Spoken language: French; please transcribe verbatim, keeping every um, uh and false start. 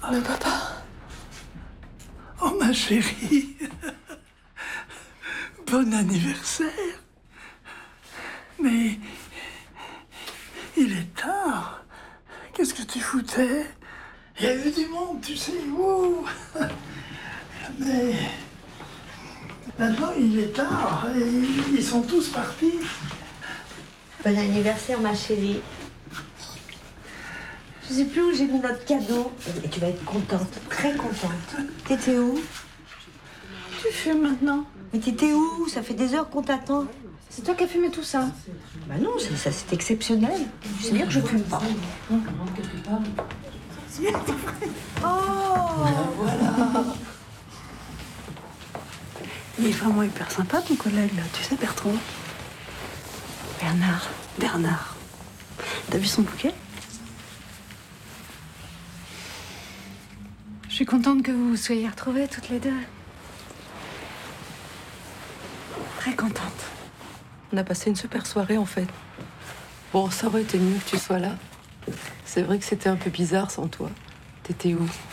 le papa. Oh ma chérie. Bon anniversaire. Mais il est tard. Qu'est-ce que tu foutais? Il y a eu du monde, tu sais où. Mais maintenant il est tard et ils sont tous partis. Bon anniversaire, ma chérie. Je sais plus où j'ai mis notre cadeau. Et tu vas être contente, très contente. T'étais où? Tu fumes maintenant? Mais t'étais où? Ça fait des heures qu'on t'attend. C'est toi qui as fumé tout ça? Bah non, c'est- ça c'est exceptionnel. Tu sais bien que je fume pas. Oh, Voilà. Il est vraiment hyper sympa ton collègue là, tu sais Bertrand? Bernard. Bernard. T'as vu son bouquet? Je suis contente que vous vous soyez retrouvées toutes les deux. Très contente. On a passé une super soirée en fait. Bon, ça aurait été mieux que tu sois là. C'est vrai que c'était un peu bizarre sans toi. T'étais où?